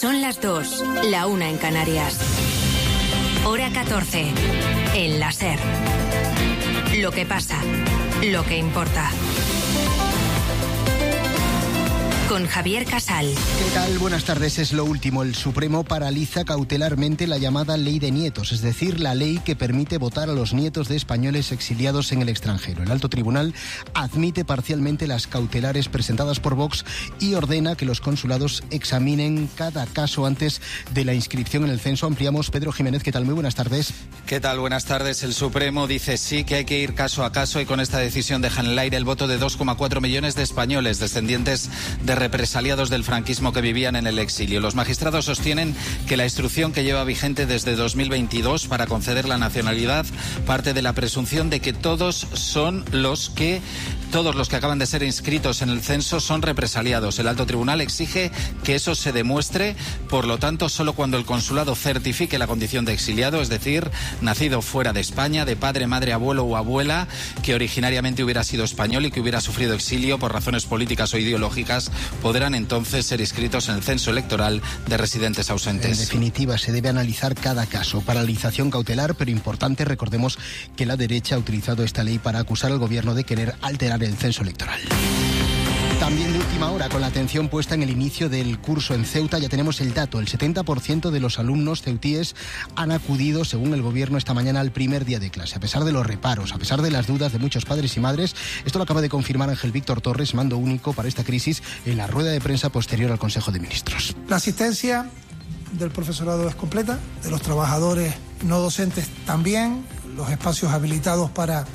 Son las 2, la 1 en Canarias. Hora 14, en la SER. Lo que pasa, lo que importa. Con Javier Casal. ¿Qué tal? Buenas tardes. Es lo último. El Supremo paraliza cautelarmente la llamada Ley de Nietos, es decir, la ley que permite votar a los nietos de españoles exiliados en el extranjero. El Alto Tribunal admite parcialmente las cautelares presentadas por Vox y ordena que los consulados examinen cada caso antes de la inscripción en el censo. Ampliamos. Pedro Jiménez, ¿qué tal? Muy buenas tardes. ¿Qué tal? Buenas tardes. El Supremo dice sí que hay que ir caso a caso y con esta decisión dejan en el aire el voto de 2,4 millones de españoles descendientes de represaliados del franquismo que vivían en el exilio. Los magistrados sostienen que la instrucción que lleva vigente desde 2022 para conceder la nacionalidad parte de la presunción de que todos los que acaban de ser inscritos en el censo son represaliados. El Alto Tribunal exige que eso se demuestre, por lo tanto, solo cuando el consulado certifique la condición de exiliado, es decir, nacido fuera de España, de padre, madre, abuelo o abuela, que originariamente hubiera sido español y que hubiera sufrido exilio por razones políticas o ideológicas, podrán entonces ser inscritos en el censo electoral de residentes ausentes. En definitiva, se debe analizar cada caso. Paralización cautelar, pero importante, recordemos que la derecha ha utilizado esta ley para acusar al gobierno de querer alterar el censo electoral. También de última hora, con la atención puesta en el inicio del curso en Ceuta, ya tenemos el dato. El 70% de los alumnos ceutíes han acudido, según el gobierno, esta mañana al primer día de clase. A pesar de los reparos, a pesar de las dudas de muchos padres y madres, esto lo acaba de confirmar Ángel Víctor Torres, mando único para esta crisis, en la rueda de prensa posterior al Consejo de Ministros. La asistencia del profesorado es completa, de los trabajadores no docentes también, los espacios habilitados para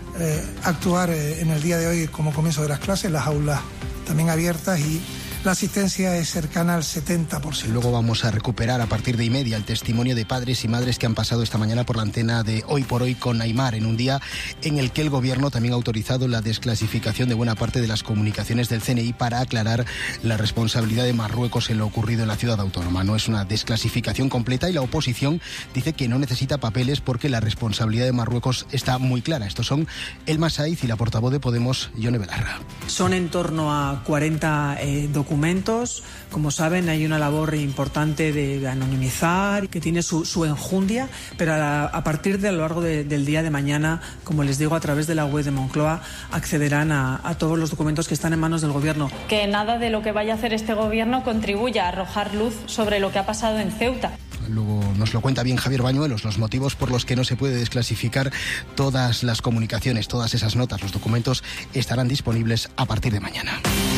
actuar en el día de hoy como comienzo de las clases, las aulas también abiertas y la asistencia es cercana al 70%. Luego vamos a recuperar a partir de 1:30 el testimonio de padres y madres que han pasado esta mañana por la antena de Hoy por Hoy con Aimar, en un día en el que el gobierno también ha autorizado la desclasificación de buena parte de las comunicaciones del CNI para aclarar la responsabilidad de Marruecos en lo ocurrido en la ciudad autónoma. No es una desclasificación completa y la oposición dice que no necesita papeles porque la responsabilidad de Marruecos está muy clara. Estos son Elma Saiz y la portavoz de Podemos, Yone Belarra. Son en torno a 40 documentos. Como saben, hay una labor importante de anonimizar, que tiene su enjundia, pero a partir de a lo largo del día de mañana, como les digo, a través de la web de Moncloa, accederán a todos los documentos que están en manos del gobierno. Que nada de lo que vaya a hacer este gobierno contribuya a arrojar luz sobre lo que ha pasado en Ceuta. Luego nos lo cuenta bien Javier Bañuelos, los motivos por los que no se puede desclasificar todas las comunicaciones, todas esas notas, los documentos estarán disponibles a partir de mañana.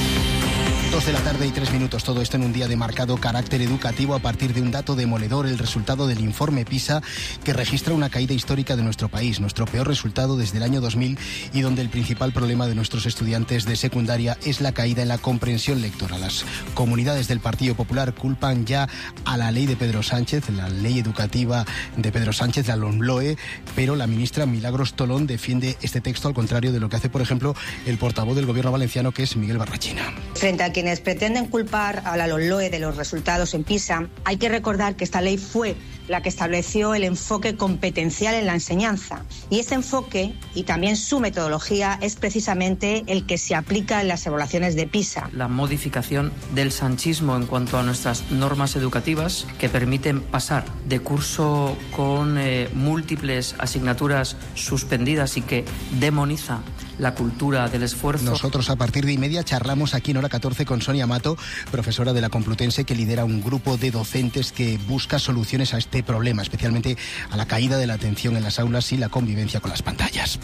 2:03 todo esto en un día de marcado carácter educativo a partir de un dato demoledor, el resultado del informe PISA, que registra una caída histórica de nuestro país, nuestro peor resultado desde el año 2000 y donde el principal problema de nuestros estudiantes de secundaria es la caída en la comprensión lectora. Las comunidades del Partido Popular culpan ya a la ley de Pedro Sánchez, la ley educativa de Pedro Sánchez, la LOMLOE, pero la ministra Milagros Tolón defiende este texto al contrario de lo que hace, por ejemplo, el portavoz del gobierno valenciano, que es Miguel Barrachina. Frente a quienes pretenden culpar a la LOMLOE de los resultados en PISA, hay que recordar que esta ley fue la que estableció el enfoque competencial en la enseñanza. Y ese enfoque, y también su metodología, es precisamente el que se aplica en las evaluaciones de PISA. La modificación del sanchismo en cuanto a nuestras normas educativas que permiten pasar de curso con múltiples asignaturas suspendidas y que demoniza la cultura del esfuerzo. Nosotros a partir de 1:30 charlamos aquí en Hora 14 con Sonia Mato, profesora de la Complutense, que lidera un grupo de docentes que busca soluciones a este problema, especialmente a la caída de la atención en las aulas y la convivencia con las pantallas.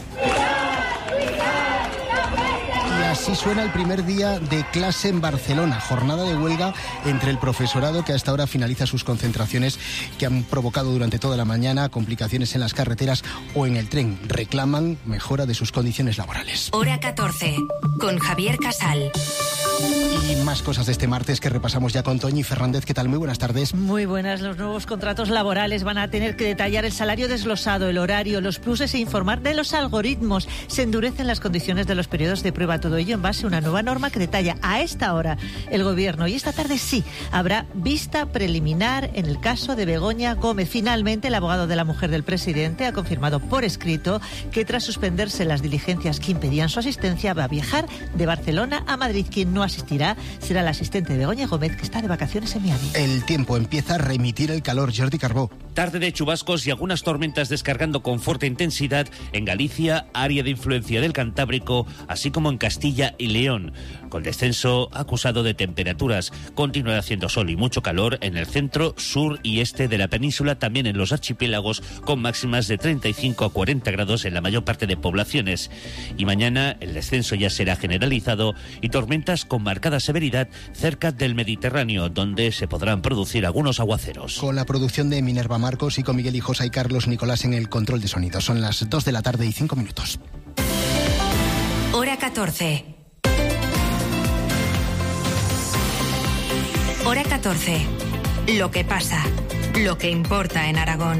Así suena el primer día de clase en Barcelona, jornada de huelga entre el profesorado que hasta ahora finaliza sus concentraciones que han provocado durante toda la mañana complicaciones en las carreteras o en el tren. Reclaman mejora de sus condiciones laborales. Hora 14, con Javier Casal. Y más cosas de este martes que repasamos ya con Toñi Fernández. ¿Qué tal? Muy buenas tardes. Muy buenas. Los nuevos contratos laborales van a tener que detallar el salario desglosado, el horario, los pluses e informar de los algoritmos. Se endurecen las condiciones de los periodos de prueba. Todo ello en base a una nueva norma que detalla a esta hora el gobierno. Y esta tarde sí, habrá vista preliminar en el caso de Begoña Gómez. Finalmente, el abogado de la mujer del presidente ha confirmado por escrito que tras suspenderse las diligencias que impedían su asistencia va a viajar de Barcelona a Madrid. Quien no ha asistirá será el asistente de Begoña Gómez, que está de vacaciones en Miami. El tiempo empieza a remitir el calor. Jordi Carbó. Tarde de chubascos y algunas tormentas descargando con fuerte intensidad en Galicia, área de influencia del Cantábrico, así como en Castilla y León. Con descenso acusado de temperaturas. Continuará haciendo sol y mucho calor en el centro, sur y este de la península, también en los archipiélagos, con máximas de 35 a 40 grados en la mayor parte de poblaciones. Y mañana el descenso ya será generalizado y tormentas con marcada severidad cerca del Mediterráneo, donde se podrán producir algunos aguaceros. Con la producción de Minerva Marcos y con Miguel Hijosa y Carlos Nicolás en el control de sonido. Son las 2 de la tarde y 5 minutos. Hora 14. Hora 14. Lo que pasa, lo que importa en Aragón.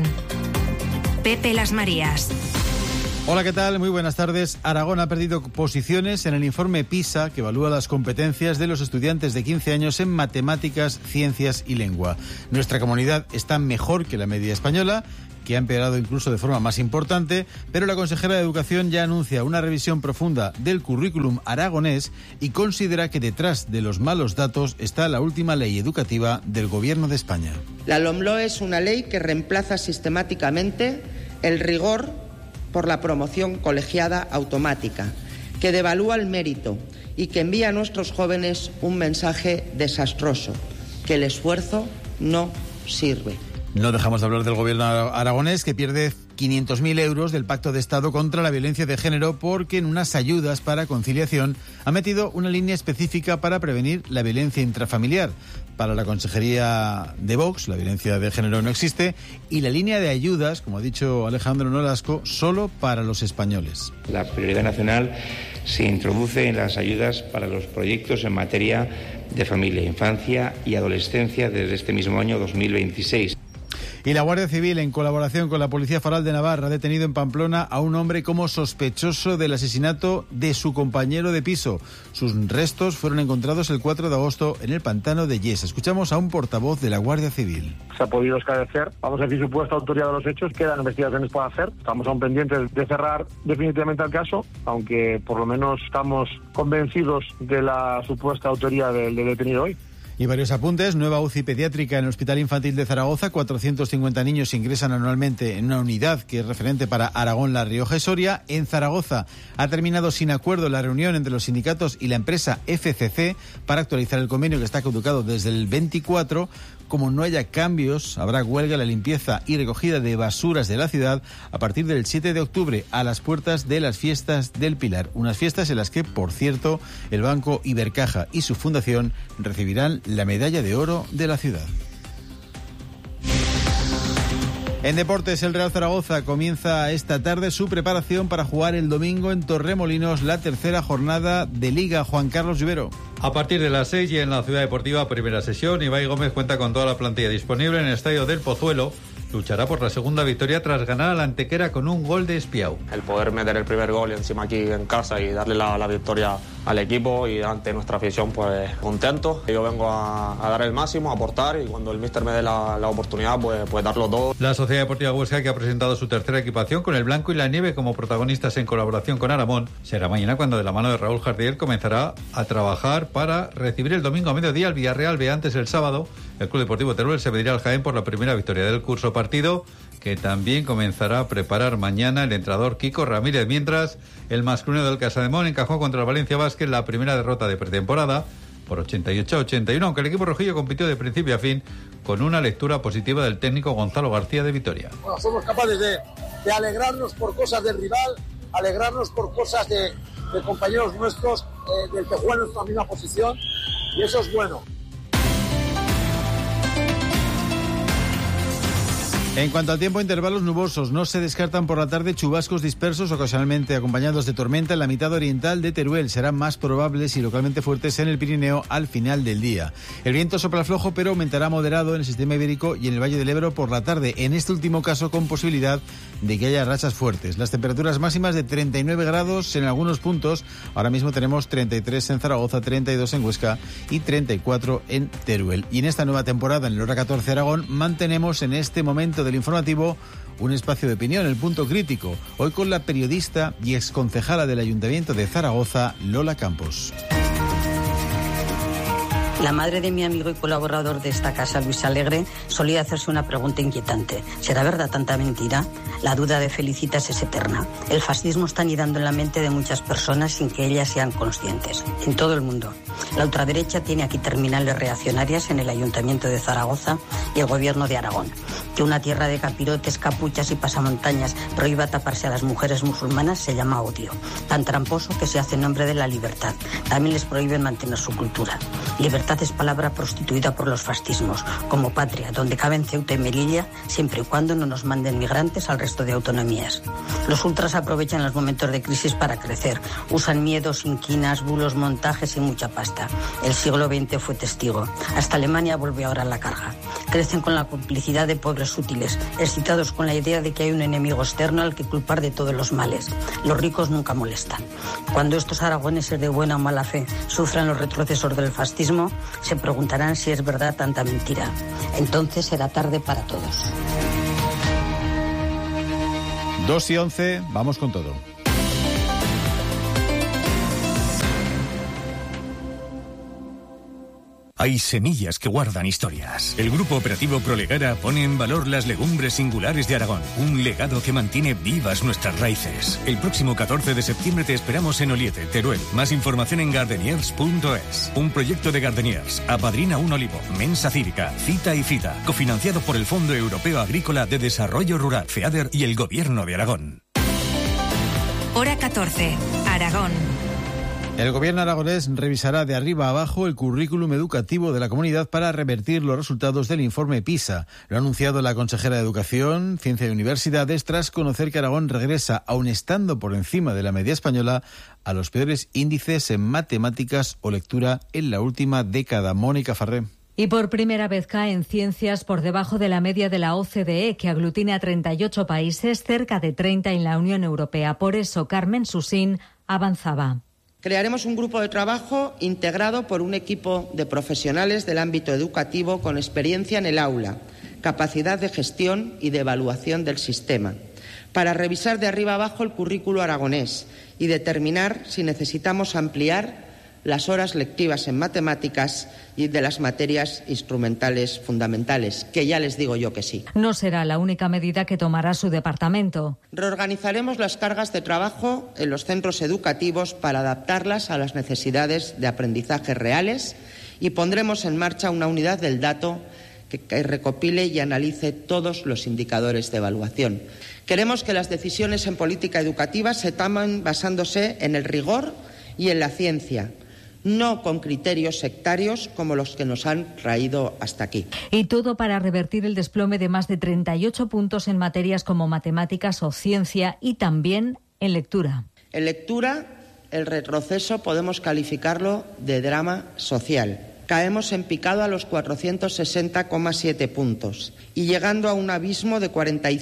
Pepe Las Marías. Hola, ¿qué tal? Muy buenas tardes. Aragón ha perdido posiciones en el informe PISA, que evalúa las competencias de los estudiantes de 15 años en matemáticas, ciencias y lengua. Nuestra comunidad está mejor que la media española, que ha empeorado incluso de forma más importante, pero la consejera de Educación ya anuncia una revisión profunda del currículum aragonés y considera que detrás de los malos datos está la última ley educativa del Gobierno de España. La LOMLOE es una ley que reemplaza sistemáticamente el rigor por la promoción colegiada automática, que devalúa el mérito y que envía a nuestros jóvenes un mensaje desastroso, que el esfuerzo no sirve. No dejamos de hablar del gobierno aragonés, que pierde 500.000 euros del Pacto de Estado contra la violencia de género, porque en unas ayudas para conciliación ha metido una línea específica para prevenir la violencia intrafamiliar. Para la Consejería de Vox, la violencia de género no existe, y la línea de ayudas, como ha dicho Alejandro Nolasco, solo para los españoles. La prioridad nacional se introduce en las ayudas para los proyectos en materia de familia, infancia y adolescencia desde este mismo año 2026. Y la Guardia Civil, en colaboración con la Policía Foral de Navarra, ha detenido en Pamplona a un hombre como sospechoso del asesinato de su compañero de piso. Sus restos fueron encontrados el 4 de agosto en el pantano de Yes. Escuchamos a un portavoz de la Guardia Civil. Se ha podido esclarecer, vamos a decir, supuesta autoría de los hechos, quedan investigaciones por hacer. Estamos aún pendientes de cerrar definitivamente el caso, aunque por lo menos estamos convencidos de la supuesta autoría del detenido hoy. Y varios apuntes. Nueva UCI pediátrica en el Hospital Infantil de Zaragoza. 450 niños ingresan anualmente en una unidad que es referente para Aragón, La Rioja y Soria. En Zaragoza ha terminado sin acuerdo la reunión entre los sindicatos y la empresa FCC para actualizar el convenio que está caducado desde el 24. Como no haya cambios, habrá huelga, la limpieza y recogida de basuras de la ciudad a partir del 7 de octubre, a las puertas de las fiestas del Pilar. Unas fiestas en las que, por cierto, el Banco Ibercaja y su fundación recibirán la medalla de oro de la ciudad. En deportes, el Real Zaragoza comienza esta tarde su preparación para jugar el domingo en Torremolinos la tercera jornada de Liga. Juan Carlos Lluvero. A partir de las 6 y en la Ciudad Deportiva, primera sesión. Ibai Gómez cuenta con toda la plantilla disponible en el Estadio del Pozuelo. Luchará por la segunda victoria tras ganar a la Antequera con un gol de Espiau. El poder meter el primer gol encima aquí en casa y darle la victoria al equipo y ante nuestra afición, pues contento. Yo vengo a dar el máximo, a aportar, y cuando el míster me dé la oportunidad, pues darlo todo. La Sociedad Deportiva Huesca, que ha presentado su tercera equipación con el blanco y la nieve como protagonistas en colaboración con Aramón, será mañana cuando de la mano de Raúl Jardiel comenzará a trabajar para recibir el domingo a mediodía al Villarreal B. Antes, el sábado, el Club Deportivo Teruel se medirá al Jaén por la primera victoria del curso, partido que también comenzará a preparar mañana el entrenador Kiko Ramírez. Mientras, el masculino del Casademón encajó contra el Valencia Basket la primera derrota de pretemporada por 88-81, aunque el equipo rojillo compitió de principio a fin con una lectura positiva del técnico Gonzalo García de Vitoria. Bueno, somos capaces de alegrarnos por cosas del rival, alegrarnos por cosas de compañeros nuestros, del que juega en nuestra misma posición, y eso es bueno. En cuanto al tiempo, intervalos nubosos. No se descartan por la tarde chubascos dispersos, ocasionalmente acompañados de tormenta en la mitad oriental de Teruel. Serán más probables y localmente fuertes en el Pirineo al final del día. El viento sopla flojo, pero aumentará moderado en el sistema ibérico y en el Valle del Ebro por la tarde. En este último caso, con posibilidad de que haya rachas fuertes. Las temperaturas máximas de 39 grados en algunos puntos. Ahora mismo tenemos 33 en Zaragoza, 32 en Huesca y 34 en Teruel. Y en esta nueva temporada, en el Hora 14 Aragón, mantenemos en este momento del informativo un espacio de opinión, El Punto Crítico, hoy con la periodista y exconcejala del Ayuntamiento de Zaragoza, Lola Campos. La madre de mi amigo y colaborador de esta casa, Luis Alegre, solía hacerse una pregunta inquietante. ¿Será verdad tanta mentira? La duda de Felicitas es eterna. El fascismo está anidando en la mente de muchas personas sin que ellas sean conscientes. En todo el mundo. La ultraderecha tiene aquí terminales reaccionarias en el Ayuntamiento de Zaragoza y el Gobierno de Aragón. Que una tierra de capirotes, capuchas y pasamontañas prohíba taparse a las mujeres musulmanas se llama odio. Tan tramposo que se hace en nombre de la libertad. También les prohíben mantener su cultura. Libertad es palabra prostituida por los fascismos, como patria, donde caben Ceuta y Melilla, siempre y cuando no nos manden migrantes al resto de autonomías. Los ultras aprovechan los momentos de crisis para crecer. Usan miedos, inquinas, bulos, montajes y mucha pasta. El siglo XX fue testigo. Hasta Alemania vuelve ahora a la carga. Crecen con la complicidad de pobres útiles, excitados con la idea de que hay un enemigo externo al que culpar de todos los males. Los ricos nunca molestan. Cuando estos aragoneses de buena o mala fe sufran los retrocesos del fascismo, se preguntarán si es verdad tanta mentira. Entonces será tarde para todos. 2:11, vamos con todo. Hay semillas que guardan historias. El Grupo Operativo Prolegara pone en valor las legumbres singulares de Aragón, un legado que mantiene vivas nuestras raíces. El próximo 14 de septiembre te esperamos en Oliete, Teruel. Más información en gardeniers.es. Un proyecto de Gardeniers, apadrina un olivo, mensa cívica, cita y fita, cofinanciado por el Fondo Europeo Agrícola de Desarrollo Rural, FEADER y el Gobierno de Aragón. Hora 14, Aragón. El gobierno aragonés revisará de arriba a abajo el currículum educativo de la comunidad para revertir los resultados del informe PISA. Lo ha anunciado la consejera de Educación, Ciencia y Universidades tras conocer que Aragón regresa, aun estando por encima de la media española, a los peores índices en matemáticas o lectura en la última década. Mónica Farré. Y por primera vez cae en ciencias por debajo de la media de la OCDE, que aglutina a 38 países, cerca de 30 en la Unión Europea. Por eso, Carmen Susín avanzaba. Crearemos un grupo de trabajo integrado por un equipo de profesionales del ámbito educativo con experiencia en el aula, capacidad de gestión y de evaluación del sistema, para revisar de arriba abajo el currículo aragonés y determinar si necesitamos ampliar las horas lectivas en matemáticas y de las materias instrumentales fundamentales, que ya les digo yo que sí. No será la única medida que tomará su departamento. Reorganizaremos las cargas de trabajo en los centros educativos para adaptarlas a las necesidades de aprendizaje reales y pondremos en marcha una unidad del dato que recopile y analice todos los indicadores de evaluación. Queremos que las decisiones en política educativa se tomen basándose en el rigor y en la ciencia, no con criterios sectarios como los que nos han traído hasta aquí. Y todo para revertir el desplome de más de 38 puntos en materias como matemáticas o ciencia y también en lectura. En lectura, el retroceso podemos calificarlo de drama social. Caemos en picado a los 460,7 puntos y llegando a un abismo de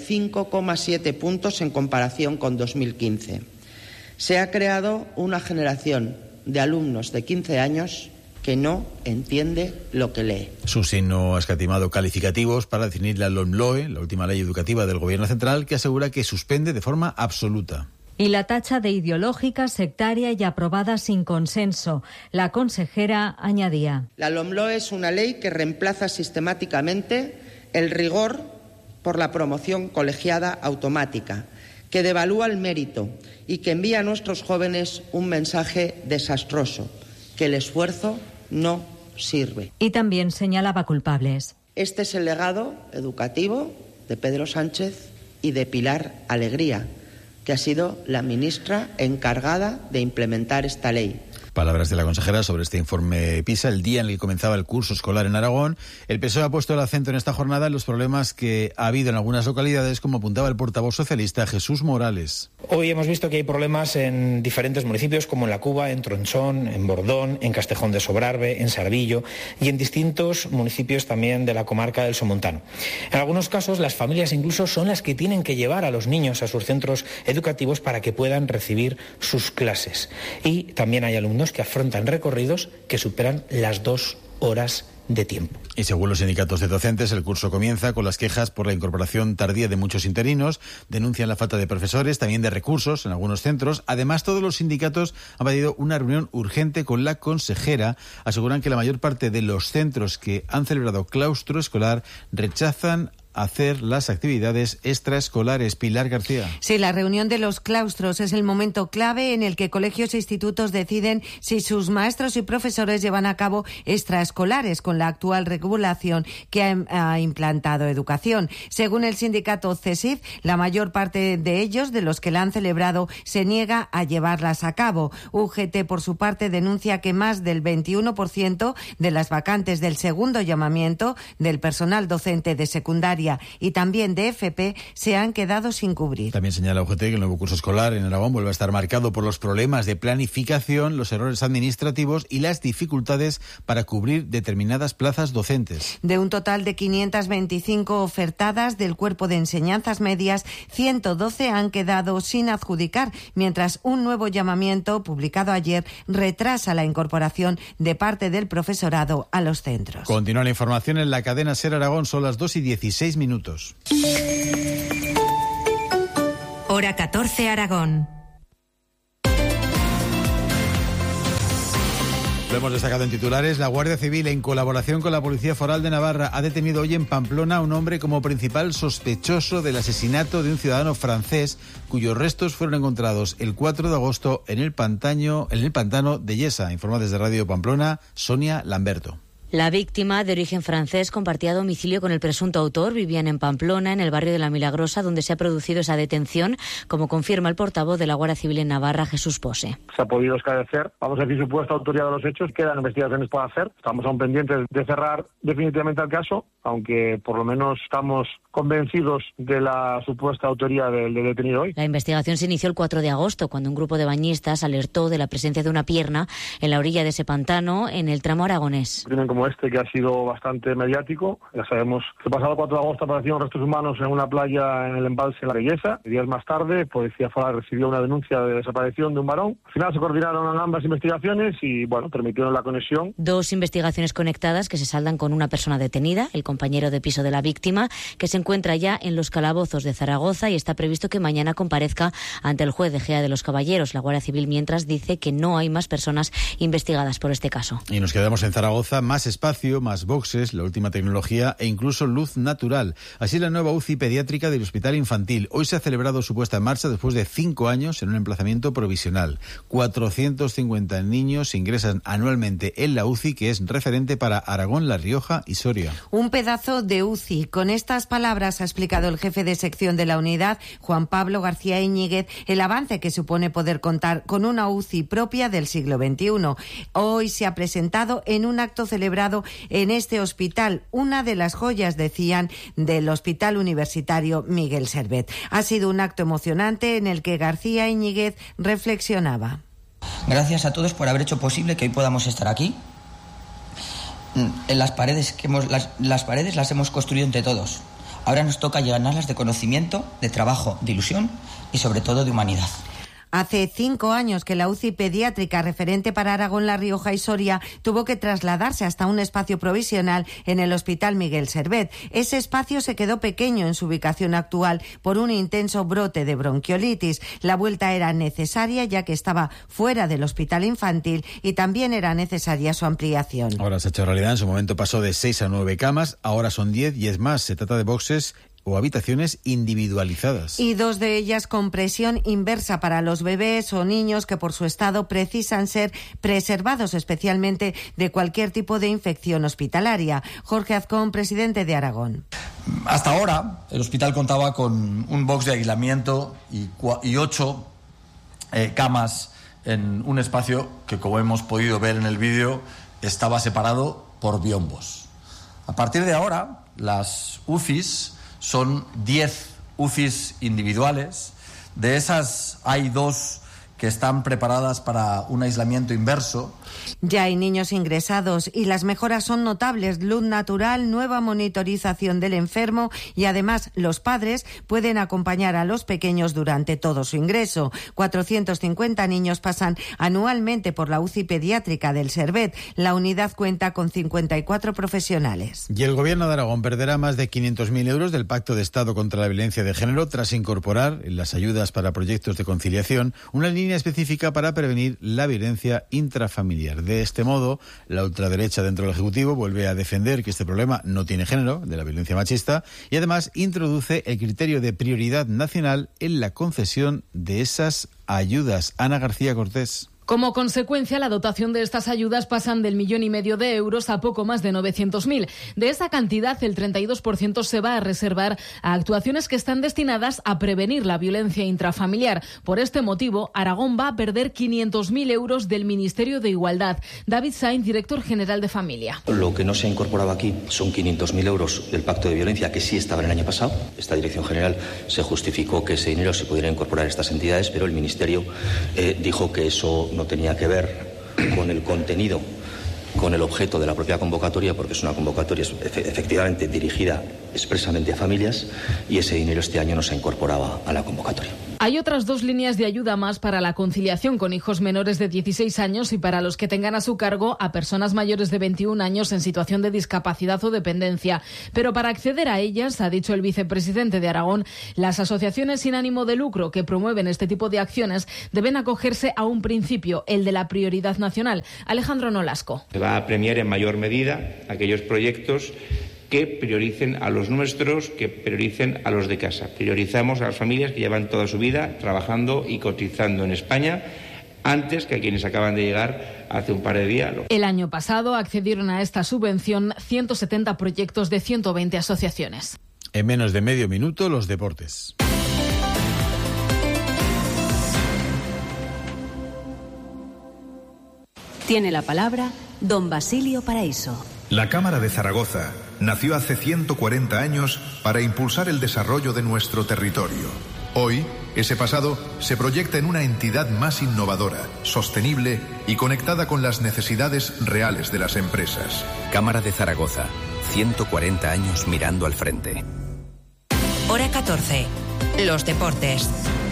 45,7 puntos en comparación con 2015. Se ha creado una generación de alumnos de 15 años que no entiende lo que lee. Susín no ha escatimado calificativos para definir la LOMLOE, la última ley educativa del Gobierno central, que asegura que suspende de forma absoluta. Y la tacha de ideológica, sectaria y aprobada sin consenso. La consejera añadía: la LOMLOE es una ley que reemplaza sistemáticamente el rigor por la promoción colegiada automática, que devalúa el mérito y que envía a nuestros jóvenes un mensaje desastroso, que el esfuerzo no sirve. Y también señalaba culpables. Este es el legado educativo de Pedro Sánchez y de Pilar Alegría, que ha sido la ministra encargada de implementar esta ley. Palabras de la consejera sobre este informe PISA, el día en el que comenzaba el curso escolar en Aragón. El PSOE ha puesto el acento en esta jornada en los problemas que ha habido en algunas localidades, como apuntaba el portavoz socialista Jesús Morales. Hoy hemos visto que hay problemas en diferentes municipios, como en La Cuba, en Tronchón, en Bordón, en Castejón de Sobrarbe, en Sardillo y en distintos municipios también de la comarca del Somontano. En algunos casos, las familias incluso son las que tienen que llevar a los niños a sus centros educativos para que puedan recibir sus clases. Y también hay alumnos que afrontan recorridos que superan las 2 horas de tiempo. Y según los sindicatos de docentes, el curso comienza con las quejas por la incorporación tardía de muchos interinos, denuncian la falta de profesores, también de recursos en algunos centros. Además, todos los sindicatos han pedido una reunión urgente con la consejera. Aseguran que la mayor parte de los centros que han celebrado claustro escolar rechazan hacer las actividades extraescolares. Pilar García. Sí, la reunión de los claustros es el momento clave en el que colegios e institutos deciden si sus maestros y profesores llevan a cabo extraescolares con la actual regulación que ha implantado Educación. Según el sindicato CESIF, la mayor parte de ellos, de los que la han celebrado, se niega a llevarlas a cabo. UGT, por su parte, denuncia que más del 21% de las vacantes del segundo llamamiento del personal docente de secundaria y también de FP se han quedado sin cubrir. También señala UGT que el nuevo curso escolar en Aragón vuelve a estar marcado por los problemas de planificación, los errores administrativos y las dificultades para cubrir determinadas plazas docentes. De un total de 525 ofertadas del cuerpo de enseñanzas medias, 112 han quedado sin adjudicar, mientras un nuevo llamamiento publicado ayer retrasa la incorporación de parte del profesorado a los centros. Continúa la información en la cadena SER Aragón, son las 2:16 minutos. Hora 14 Aragón. Lo hemos destacado en titulares. La Guardia Civil, en colaboración con la Policía Foral de Navarra, ha detenido hoy en Pamplona a un hombre como principal sospechoso del asesinato de un ciudadano francés cuyos restos fueron encontrados el 4 de agosto en el pantano de Yesa. Informa desde Radio Pamplona Sonia Lamberto. La víctima, de origen francés, compartía domicilio con el presunto autor. Vivían en Pamplona, en el barrio de La Milagrosa, donde se ha producido esa detención, como confirma el portavoz de la Guardia Civil en Navarra, Jesús Pose. Se ha podido esclarecer, vamos a decir, supuesta autoría de los hechos, quedan investigaciones por hacer. Estamos aún pendientes de cerrar definitivamente el caso, aunque por lo menos estamos convencidos de la supuesta autoría del detenido hoy. La investigación se inició el 4 de agosto, cuando un grupo de bañistas alertó de la presencia de una pierna en la orilla de ese pantano, en el tramo aragonés. Como este, que ha sido bastante mediático. Ya sabemos que el pasado 4 de agosto aparecieron restos humanos en una playa en el embalse de La Belleza. Días más tarde, Policía Foral recibió una denuncia de desaparición de un varón. Al final se coordinaron ambas investigaciones y, permitieron la conexión. 2 investigaciones conectadas que se saldan con una persona detenida, el compañero de piso de la víctima, que se encuentra ya en los calabozos de Zaragoza y está previsto que mañana comparezca ante el juez de Gea de los Caballeros. La Guardia Civil, mientras, dice que no hay más personas investigadas por este caso. Y nos quedamos en Zaragoza. Más espacio, más boxes, la última tecnología e incluso luz natural. Así la nueva UCI pediátrica del Hospital Infantil. Hoy se ha celebrado su puesta en marcha después de 5 años en un emplazamiento provisional. 450 niños ingresan anualmente en la UCI, que es referente para Aragón, La Rioja y Soria. Un pedazo de UCI. Con estas palabras ha explicado el jefe de sección de la unidad, Juan Pablo García Íñiguez, el avance que supone poder contar con una UCI propia del siglo XXI. Hoy se ha presentado en un acto celebrado en este hospital, una de las joyas, decían, del Hospital Universitario Miguel Servet. Ha sido un acto emocionante en el que García Íñiguez reflexionaba. Gracias a todos por haber hecho posible que hoy podamos estar aquí. En las paredes las hemos construido entre todos. Ahora nos toca llenarlas de conocimiento, de trabajo, de ilusión y sobre todo de humanidad. Hace 5 años que la UCI pediátrica referente para Aragón, La Rioja y Soria tuvo que trasladarse hasta un espacio provisional en el Hospital Miguel Servet. Ese espacio se quedó pequeño en su ubicación actual por un intenso brote de bronquiolitis. La vuelta era necesaria ya que estaba fuera del Hospital Infantil y también era necesaria su ampliación. Ahora se ha hecho realidad. En su momento pasó de 6 a 9 camas, ahora son 10 y es más, se trata de boxes o habitaciones individualizadas. Y 2 de ellas con presión inversa para los bebés o niños que por su estado precisan ser preservados especialmente de cualquier tipo de infección hospitalaria. Jorge Azcón, presidente de Aragón. Hasta ahora el hospital contaba con un box de aislamiento y 8 camas en un espacio que, como hemos podido ver en el vídeo, estaba separado por biombos. A partir de ahora, las UCIs son 10 UCIs individuales. De esas hay 2 que están preparadas para un aislamiento inverso. Ya hay niños ingresados y las mejoras son notables. Luz natural, nueva monitorización del enfermo y además los padres pueden acompañar a los pequeños durante todo su ingreso. 450 niños pasan anualmente por la UCI pediátrica del Servet. La unidad cuenta con 54 profesionales. Y el Gobierno de Aragón perderá más de 500.000 euros del Pacto de Estado contra la Violencia de Género tras incorporar en las ayudas para proyectos de conciliación una línea específica para prevenir la violencia intrafamiliar. De este modo, la ultraderecha dentro del Ejecutivo vuelve a defender que este problema no tiene género, de la violencia machista, y además introduce el criterio de prioridad nacional en la concesión de esas ayudas. Ana García Cortés. Como consecuencia, la dotación de estas ayudas pasan del 1,5 millones de euros a poco más de 900.000. De esa cantidad, el 32% se va a reservar a actuaciones que están destinadas a prevenir la violencia intrafamiliar. Por este motivo, Aragón va a perder 500.000 euros del Ministerio de Igualdad. David Sainz, director general de Familia. Lo que no se ha incorporado aquí son 500.000 euros del Pacto de Violencia, que sí estaba el año pasado. Esta dirección general se justificó que ese dinero se pudiera incorporar a estas entidades, pero el Ministerio dijo que eso no tenía que ver con el contenido, con el objeto de la propia convocatoria, porque es una convocatoria efectivamente dirigida expresamente a familias, y ese dinero este año no se incorporaba a la convocatoria. Hay otras 2 líneas de ayuda más para la conciliación con hijos menores de 16 años y para los que tengan a su cargo a personas mayores de 21 años en situación de discapacidad o dependencia. Pero para acceder a ellas, ha dicho el vicepresidente de Aragón, las asociaciones sin ánimo de lucro que promueven este tipo de acciones deben acogerse a un principio, el de la prioridad nacional. Alejandro Nolasco. Se va a premiar en mayor medida aquellos proyectos que prioricen a los nuestros, que prioricen a los de casa. Priorizamos a las familias que llevan toda su vida trabajando y cotizando en España antes que a quienes acaban de llegar hace un par de días. El año pasado accedieron a esta subvención 170 proyectos de 120 asociaciones. En menos de medio minuto, los deportes. Tiene la palabra don Basilio Paraíso. La Cámara de Zaragoza nació hace 140 años para impulsar el desarrollo de nuestro territorio. Hoy, ese pasado se proyecta en una entidad más innovadora, sostenible y conectada con las necesidades reales de las empresas. Cámara de Zaragoza, 140 años mirando al frente. Hora 14. Los deportes.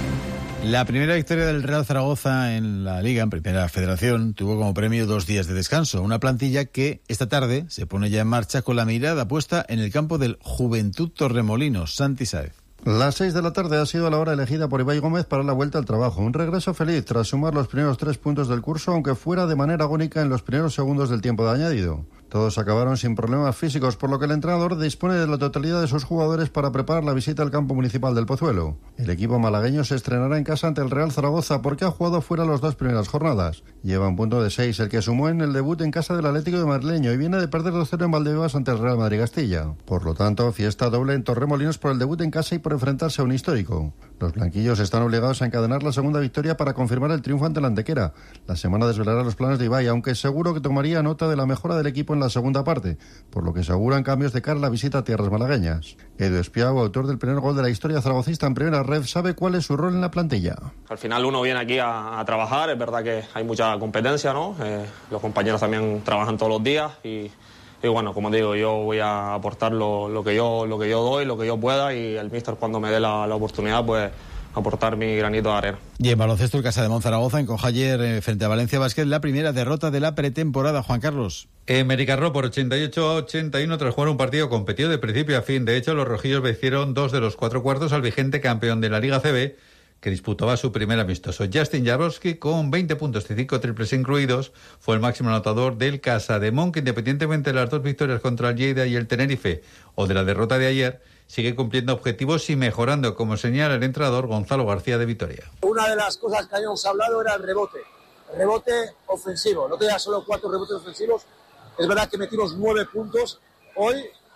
La primera victoria del Real Zaragoza en la Liga, en Primera Federación, tuvo como premio 2 días de descanso. Una plantilla que esta tarde se pone ya en marcha con la mirada puesta en el campo del Juventud Torremolinos. Santi Sáez. Las 6 de la tarde ha sido la hora elegida por Ibai Gómez para la vuelta al trabajo. Un regreso feliz tras sumar los primeros 3 puntos del curso, aunque fuera de manera agónica en los primeros segundos del tiempo de añadido. Todos acabaron sin problemas físicos, por lo que el entrenador dispone de la totalidad de sus jugadores para preparar la visita al campo municipal del Pozuelo. El equipo malagueño se estrenará en casa ante el Real Zaragoza porque ha jugado fuera las 2 primeras jornadas. Lleva un punto de 6, el que sumó en el debut en casa del Atlético de Madrileño, y viene de perder 2-0 en Valdebebas ante el Real Madrid Castilla. Por lo tanto, fiesta doble en Torremolinos por el debut en casa y por enfrentarse a un histórico. Los blanquillos están obligados a encadenar la segunda victoria para confirmar el triunfo ante la Antequera. La semana desvelará los planes de Ibai, aunque seguro que tomaría nota de la mejora del equipo en la segunda parte, por lo que se auguran cambios de cara a la visita a tierras malagueñas. Edu Espiau, autor del primer gol de la historia zaragocista en primera red, sabe cuál es su rol en la plantilla. Al final uno viene aquí a trabajar, es verdad que hay mucha competencia, ¿no? Los compañeros también trabajan todos los días y bueno, como digo, yo voy a aportar lo que yo doy, lo que yo pueda, y el míster, cuando me dé la oportunidad, pues aportar mi granito de arena. Y en baloncesto, el Casa de Monzaragoza encoja ayer frente a Valencia Basket la primera derrota de la pretemporada. Juan Carlos. Mericarró por 88-81 tras jugar un partido competido de principio a fin. De hecho, los rojillos vencieron 2 de los 4 cuartos al vigente campeón de la Liga CB, que disputaba su primer amistoso. Justin Jablonski, con 20 puntos y 5 triples incluidos, fue el máximo anotador del Casa de Mon, que independientemente de las 2 victorias contra el Lleida y el Tenerife o de la derrota de ayer, sigue cumpliendo objetivos y mejorando, como señala el entrenador Gonzalo García de Vitoria. Una de las cosas que habíamos hablado era el rebote ofensivo. No tenía solo 4 rebotes ofensivos. Es verdad que metimos 9 puntos. Hoy,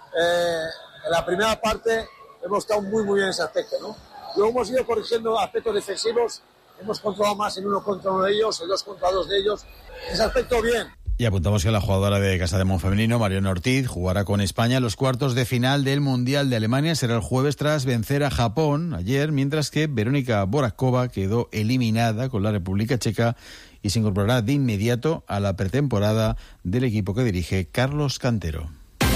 en la primera parte, hemos estado muy bien en ese aspecto, ¿no? Luego hemos ido corrigiendo aspectos defensivos. Hemos controlado más en 1 contra 1 de ellos, en 2 contra 2 de ellos. En ese aspecto, bien. Y apuntamos que la jugadora de Casademón femenino, Mariona Ortiz, jugará con España los cuartos de final del Mundial de Alemania. Será el jueves tras vencer a Japón ayer, mientras que Verónica Borakova quedó eliminada con la República Checa y se incorporará de inmediato a la pretemporada del equipo que dirige Carlos Cantero.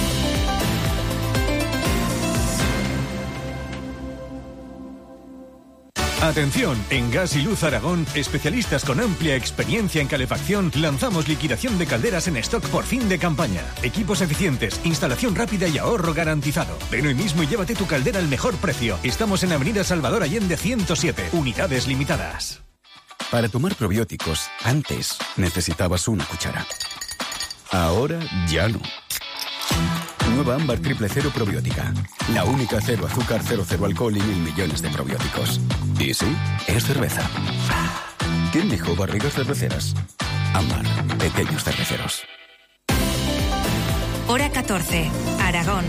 Atención, en Gas y Luz Aragón, especialistas con amplia experiencia en calefacción, lanzamos liquidación de calderas en stock por fin de campaña. Equipos eficientes, instalación rápida y ahorro garantizado. Ven hoy mismo y llévate tu caldera al mejor precio. Estamos en Avenida Salvador Allende 107, unidades limitadas. Para tomar probióticos, antes necesitabas una cuchara. Ahora ya no. Nueva Ámbar Triple Cero Probiótica. La única cero azúcar, cero alcohol y 1.000 millones de probióticos. Y sí, es cerveza. ¿Quién dijo barrigas cerveceras? Ámbar, pequeños cerveceros. Hora 14, Aragón.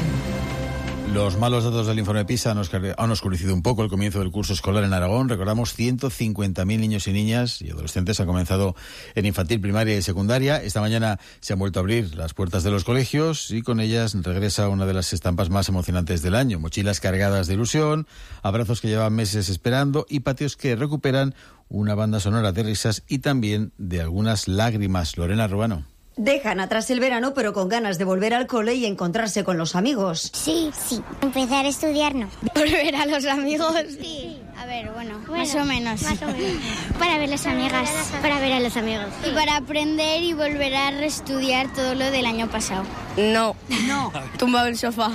Los malos datos del informe PISA han oscurecido un poco el comienzo del curso escolar en Aragón. Recordamos, 150.000 niños y niñas y adolescentes han comenzado en infantil, primaria y secundaria. Esta mañana se han vuelto a abrir las puertas de los colegios y con ellas regresa una de las estampas más emocionantes del año. Mochilas cargadas de ilusión, abrazos que llevan meses esperando y patios que recuperan una banda sonora de risas y también de algunas lágrimas. Lorena Ruano. Dejan atrás el verano, pero con ganas de volver al cole y encontrarse con los amigos. Sí. Empezar a estudiar, no. ¿Volver a los amigos? Sí. A ver, bueno, más o menos. Para ver las amigas. Para ver a los amigos. Y para aprender y volver a reestudiar todo lo del año pasado. No. Tumbado el sofá.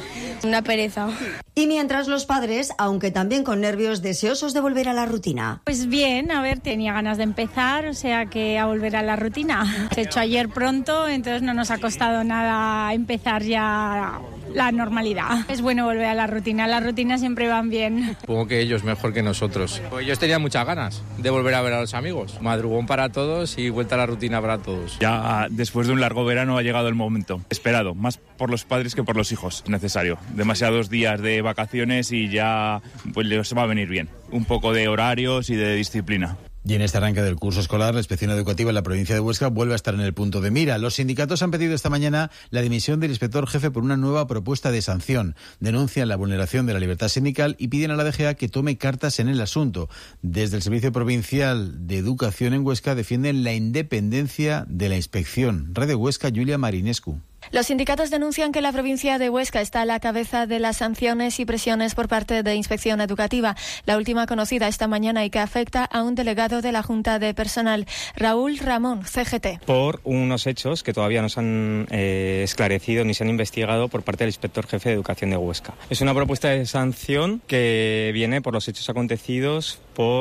Una pereza. Y mientras los padres, aunque también con nervios, deseosos de volver a la rutina. Pues bien, a ver, tenía ganas de empezar, o sea que a volver a la rutina. Se ha hecho ayer pronto, entonces no nos ha costado nada empezar ya la normalidad. Es bueno volver a la rutina, las rutinas siempre van bien. Supongo que ellos mejor que nosotros. Pues yo tenía muchas ganas de volver a ver a los amigos. Madrugón para todos y vuelta a la rutina para todos. Ya después de un largo verano ha llegado el momento esperado, más por los padres que por los hijos, necesario. Demasiados días de vacaciones y ya pues les va a venir bien. Un poco de horarios y de disciplina. Y en este arranque del curso escolar, la inspección educativa en la provincia de Huesca vuelve a estar en el punto de mira. Los sindicatos han pedido esta mañana la dimisión del inspector jefe por una nueva propuesta de sanción. Denuncian la vulneración de la libertad sindical y piden a la DGA que tome cartas en el asunto. Desde el Servicio Provincial de Educación en Huesca defienden la independencia de la inspección. Red de Huesca, Julia Marinescu. Los sindicatos denuncian que la provincia de Huesca está a la cabeza de las sanciones y presiones por parte de Inspección Educativa. La última conocida esta mañana y que afecta a un delegado de la Junta de Personal, Raúl Ramón, CGT. Por unos hechos que todavía no se han esclarecido ni se han investigado por parte del Inspector Jefe de Educación de Huesca. Es una propuesta de sanción que viene por los hechos acontecidos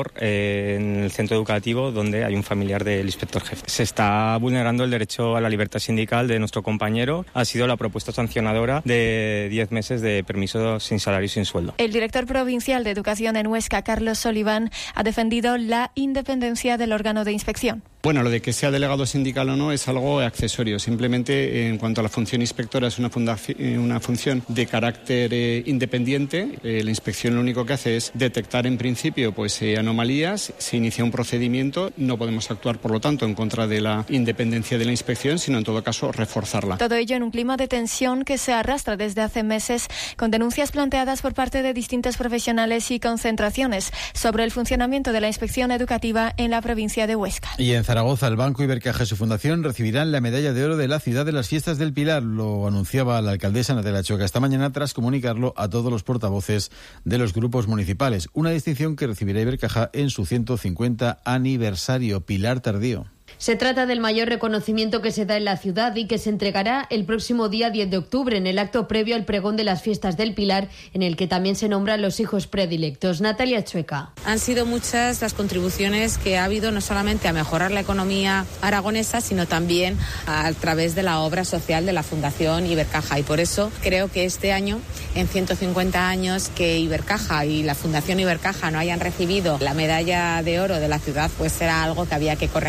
en el centro educativo donde hay un familiar del Inspector Jefe. Se está vulnerando el derecho a la libertad sindical de nuestro compañero. Ha sido la propuesta sancionadora de 10 meses de permiso sin salario y sin sueldo. El director provincial de Educación en Huesca, Carlos Sullivan, ha defendido la independencia del órgano de inspección. Bueno, lo de que sea delegado sindical o no es algo accesorio. Simplemente, en cuanto a la función inspectora, es una función de carácter independiente. La inspección lo único que hace es detectar en principio anomalías. Se inicia un procedimiento. No podemos actuar, por lo tanto, en contra de la independencia de la inspección, sino en todo caso reforzarla. Todo ello en un clima de tensión que se arrastra desde hace meses, con denuncias planteadas por parte de distintos profesionales y concentraciones sobre el funcionamiento de la inspección educativa en la provincia de Huesca. Y en Zaragoza, el Banco Ibercaja y su fundación recibirán la medalla de oro de la ciudad de las fiestas del Pilar. Lo anunciaba la alcaldesa Natalia Choca esta mañana tras comunicarlo a todos los portavoces de los grupos municipales. Una distinción que recibirá Ibercaja en su 150 aniversario. Pilar Tardío. Se trata del mayor reconocimiento que se da en la ciudad y que se entregará el próximo día 10 de octubre en el acto previo al pregón de las fiestas del Pilar, en el que también se nombran los hijos predilectos. Natalia Chueca. Han sido muchas las contribuciones que ha habido no solamente a mejorar la economía aragonesa, sino también a través de la obra social de la Fundación Ibercaja. Y por eso creo que este año, en 150 años que Ibercaja y la Fundación Ibercaja no hayan recibido la medalla de oro de la ciudad, pues era algo que había que corregir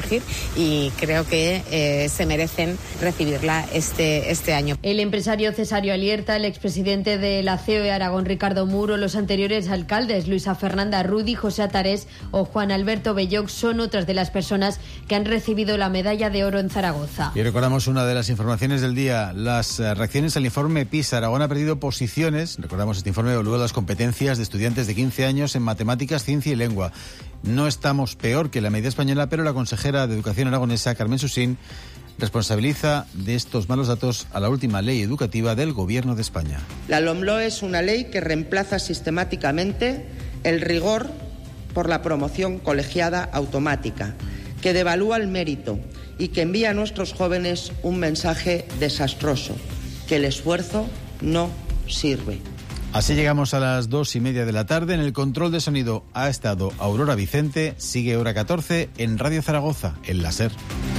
y creo que se merecen recibirla este año. El empresario Cesario Alierta, el expresidente de la COE Aragón Ricardo Muro, los anteriores alcaldes Luisa Fernanda Rudy, José Atarés o Juan Alberto Belloc son otras de las personas que han recibido la medalla de oro en Zaragoza. Y recordamos una de las informaciones del día, las reacciones al informe PISA. Aragón ha perdido posiciones, recordamos este informe evalúa las competencias de estudiantes de 15 años en matemáticas, ciencia y lengua. No estamos peor que la media española, pero la consejera de Educación aragonesa, Carmen Susín, responsabiliza de estos malos datos a la última ley educativa del Gobierno de España. La LOMLOE es una ley que reemplaza sistemáticamente el rigor por la promoción colegiada automática, que devalúa el mérito y que envía a nuestros jóvenes un mensaje desastroso, que el esfuerzo no sirve. Así llegamos a las 2:30 de la tarde. En el control de sonido ha estado Aurora Vicente. Sigue Hora 14 en Radio Zaragoza, en la SER.